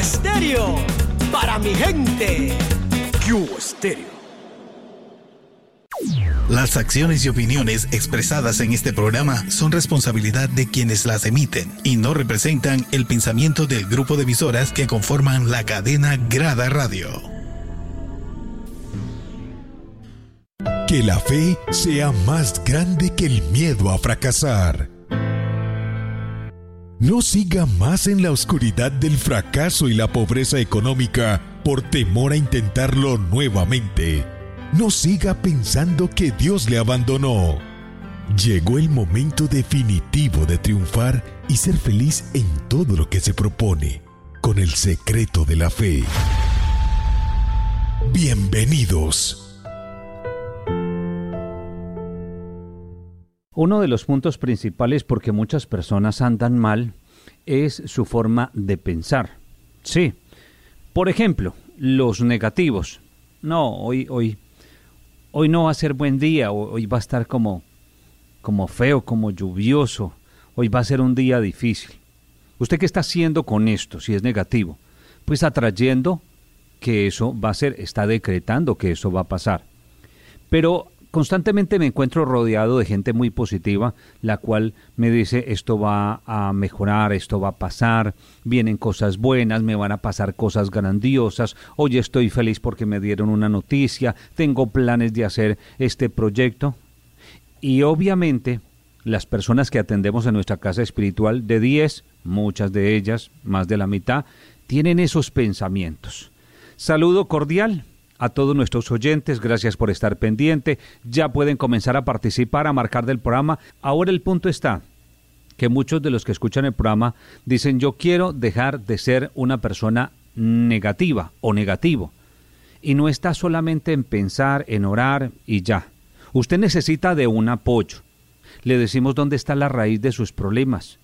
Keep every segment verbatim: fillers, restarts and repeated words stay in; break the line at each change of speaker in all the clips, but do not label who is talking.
Estéreo, para mi gente. Cuba Estéreo.
Las acciones y opiniones expresadas en este programa son responsabilidad de quienes las emiten y no representan el pensamiento del grupo de emisoras que conforman la cadena Grada Radio.
Que la fe sea más grande que el miedo a fracasar. No siga más en la oscuridad del fracaso y la pobreza económica por temor a intentarlo nuevamente. No siga pensando que Dios le abandonó. Llegó el momento definitivo de triunfar y ser feliz en todo lo que se propone, con el secreto de la fe. Bienvenidos.
Uno de los puntos principales por que muchas personas andan mal es su forma de pensar. Sí. Por ejemplo, los negativos. No, hoy, hoy, hoy no va a ser buen día, hoy va a estar como, como feo, como lluvioso, hoy va a ser un día difícil. ¿Usted qué está haciendo con esto, si es negativo? Pues atrayendo que eso va a ser, está decretando que eso va a pasar. Pero constantemente me encuentro rodeado de gente muy positiva, la cual me dice esto va a mejorar, esto va a pasar, vienen cosas buenas, me van a pasar cosas grandiosas, hoy estoy feliz porque me dieron una noticia, tengo planes de hacer este proyecto. Y obviamente las personas que atendemos en nuestra casa espiritual, de diez, muchas de ellas, más de la mitad, tienen esos pensamientos. Saludo cordial a todos nuestros oyentes, gracias por estar pendiente. Ya pueden comenzar a participar, a marcar del programa. Ahora el punto está que muchos de los que escuchan el programa dicen yo quiero dejar de ser una persona negativa o negativo. Y no está solamente en pensar, en orar y ya. Usted necesita de un apoyo. Le decimos dónde está la raíz de sus problemas.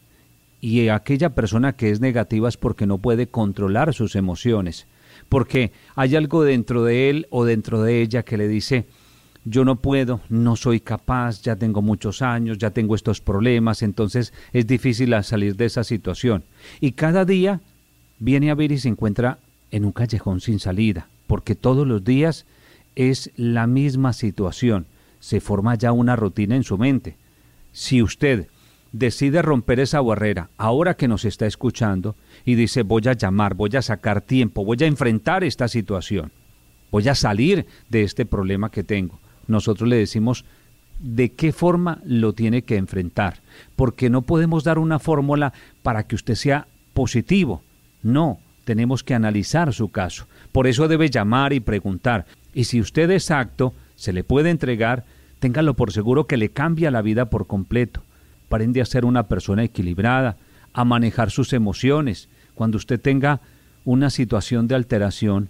Y aquella persona que es negativa es porque no puede controlar sus emociones. Porque hay algo dentro de él o dentro de ella que le dice, yo no puedo, no soy capaz, ya tengo muchos años, ya tengo estos problemas, entonces es difícil salir de esa situación. Y cada día viene a ver y se encuentra en un callejón sin salida, porque todos los días es la misma situación, se forma ya una rutina en su mente. Si usted decide romper esa barrera, ahora que nos está escuchando, y dice, voy a llamar, voy a sacar tiempo, voy a enfrentar esta situación, voy a salir de este problema que tengo. Nosotros le decimos de qué forma lo tiene que enfrentar, porque no podemos dar una fórmula para que usted sea positivo. No, tenemos que analizar su caso. Por eso debe llamar y preguntar. Y si usted es apto, se le puede entregar, téngalo por seguro que le cambia la vida por completo. Aprende a ser una persona equilibrada, a manejar sus emociones. Cuando usted tenga una situación de alteración,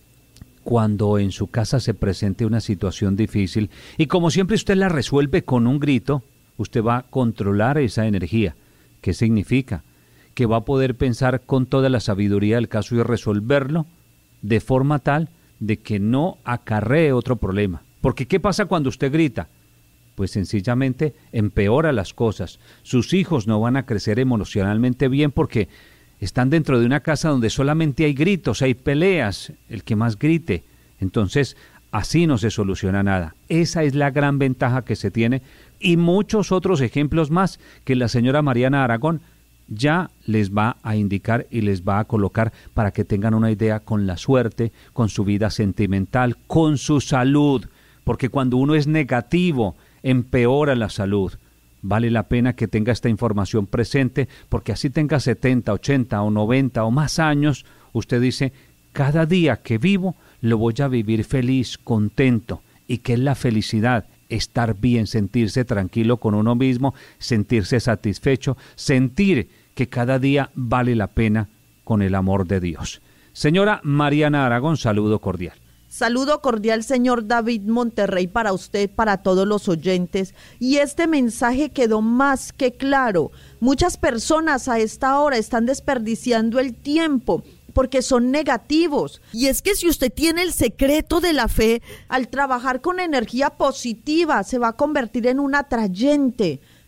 cuando en su casa se presente una situación difícil, y como siempre usted la resuelve con un grito, usted va a controlar esa energía. ¿Qué significa? Que va a poder pensar con toda la sabiduría del caso y resolverlo de forma tal de que no acarree otro problema. Porque ¿qué pasa cuando usted grita? Pues sencillamente empeora las cosas. Sus hijos no van a crecer emocionalmente bien porque están dentro de una casa donde solamente hay gritos, hay peleas, el que más grite. Entonces, así no se soluciona nada. Esa es la gran ventaja que se tiene y muchos otros ejemplos más que la señora Mariana Aragón ya les va a indicar y les va a colocar para que tengan una idea con la suerte, con su vida sentimental, con su salud. Porque cuando uno es negativo, empeora la salud. Vale la pena que tenga esta información presente, porque así tenga setenta, ochenta o noventa o más años, usted dice, cada día que vivo lo voy a vivir feliz, contento. ¿Y qué es la felicidad? Estar bien, sentirse tranquilo con uno mismo, sentirse satisfecho, sentir que cada día vale la pena con el amor de Dios. Señora Mariana Aragón, saludo cordial.
Saludo cordial, señor David Monterrey, para usted, para todos los oyentes. Y este mensaje quedó más que claro. Muchas personas a esta hora están desperdiciando el tiempo porque son negativos. Y es que si usted tiene el secreto de la fe, al trabajar con energía positiva, se va a convertir en un atrayente.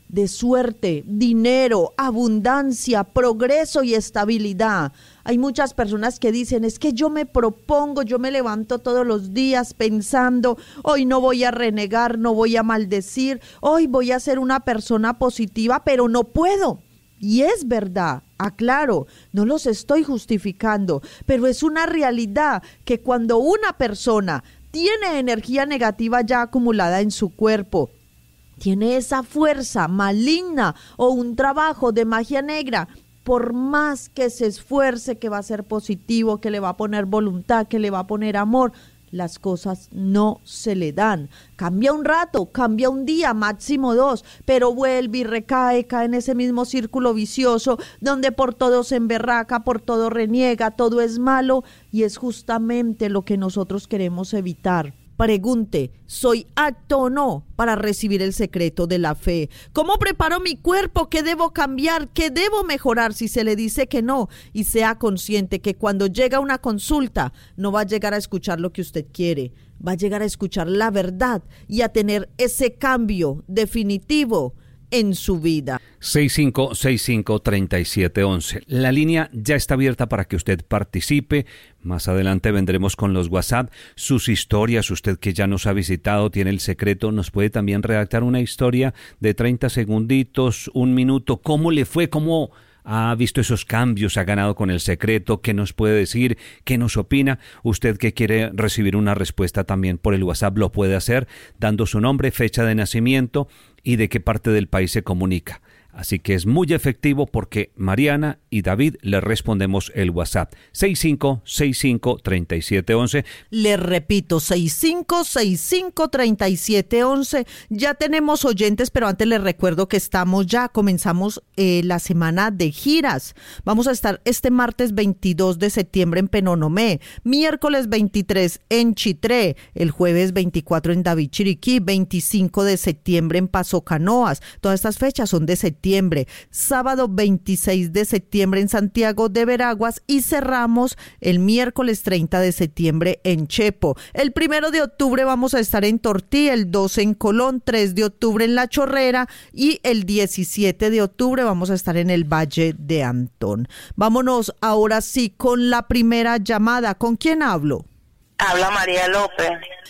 de suerte, dinero, abundancia, progreso y estabilidad. Hay muchas personas que dicen, es que yo me propongo, yo me levanto todos los días pensando, hoy no voy a renegar, no voy a maldecir, hoy voy a ser una persona positiva, pero no puedo. Y es verdad, aclaro, no los estoy justificando, pero es una realidad que cuando una persona tiene energía negativa ya acumulada en su cuerpo, tiene esa fuerza maligna o un trabajo de magia negra, por más que se esfuerce, que va a ser positivo, que le va a poner voluntad, que le va a poner amor, las cosas no se le dan. Cambia un rato, cambia un día, máximo dos, pero vuelve y recae, cae en ese mismo círculo vicioso donde por todo se emberraca, por todo reniega, todo es malo, y es justamente lo que nosotros queremos evitar. Pregunte, ¿soy apto o no para recibir el secreto de la fe? ¿Cómo preparo mi cuerpo? ¿Qué debo cambiar? ¿Qué debo mejorar si se le dice que no? Y sea consciente que cuando llega una consulta no va a llegar a escuchar lo que usted quiere, va a llegar a escuchar la verdad y a tener ese cambio definitivo en su vida.
seis cinco seis cinco, tres siete uno uno. La línea ya está abierta para que usted participe. Más adelante vendremos con los WhatsApp, sus historias. Usted que ya nos ha visitado, tiene el secreto, nos puede también redactar una historia de treinta segunditos, un minuto. ¿Cómo le fue? ¿Cómo ha visto esos cambios? ¿Ha ganado con el secreto? ¿Qué nos puede decir? ¿Qué nos opina? Usted que quiere recibir una respuesta también por el WhatsApp lo puede hacer dando su nombre, fecha de nacimiento y de qué parte del país se comunica. Así que es muy efectivo porque Mariana y David le respondemos el WhatsApp seis cinco seis cinco, tres siete uno uno.
Le repito, seis cinco seis cinco, tres siete uno uno. Ya tenemos oyentes, pero antes les recuerdo que estamos ya, comenzamos eh, la semana de giras. Vamos a estar este martes veintidós de septiembre en Penonomé, miércoles veintitrés en Chitré, el jueves veinticuatro en David Chiriquí, veinticinco de septiembre en Paso Canoas. Todas estas fechas son de septiembre. Sábado veintiséis de septiembre en Santiago de Veraguas y cerramos el miércoles treinta de septiembre en Chepo. El primero de octubre vamos a estar en Tortí, el dos en Colón, tres de octubre en La Chorrera y el diecisiete de octubre vamos a estar en el Valle de Antón. Vámonos ahora sí con la primera llamada. ¿Con quién hablo?
Habla María López.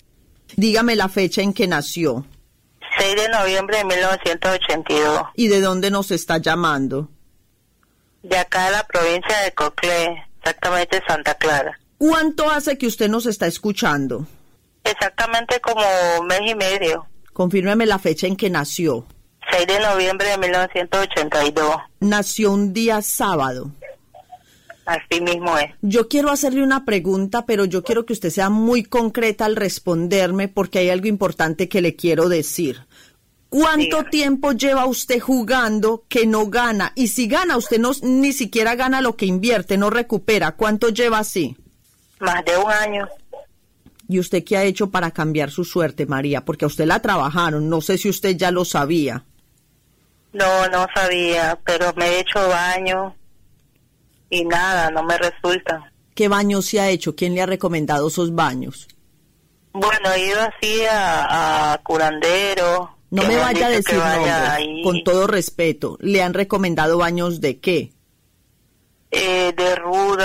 Dígame la fecha en que nació.
seis de noviembre de mil novecientos ochenta y dos.
¿Y de dónde nos está llamando?
De acá de la provincia de Coclé, exactamente Santa Clara.
¿Cuánto hace que usted nos está escuchando?
Exactamente como un mes y medio.
Confírmeme la fecha en que nació.
seis de noviembre de mil novecientos ochenta y dos.
Nació un día sábado.
Así mismo es.
Yo quiero hacerle una pregunta, pero yo quiero que usted sea muy concreta al responderme porque hay algo importante que le quiero decir. ¿Cuánto Dígame. tiempo lleva usted jugando que no gana? Y si gana, usted no ni siquiera gana lo que invierte, no recupera. ¿Cuánto lleva así?
Más de un año.
¿Y usted qué ha hecho para cambiar su suerte, María? Porque a usted la trabajaron, no sé si usted ya lo sabía.
No, no sabía, pero me he hecho baño. Y nada, no me resulta.
¿Qué baños se ha hecho? ¿Quién le ha recomendado esos baños?
Bueno, he ido así a, a curandero.
No me vaya a decir nombre,
ahí.
Con todo respeto. ¿Le han recomendado baños de qué?
Eh, de ruda.